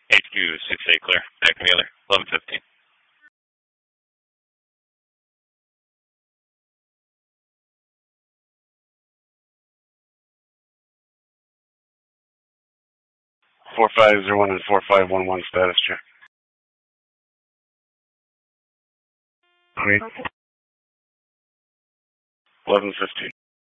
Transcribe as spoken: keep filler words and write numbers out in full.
H Q six eight clear. Back together. eleven fifteen. four five zero one and four five one one status check. Great. eleven fifteen.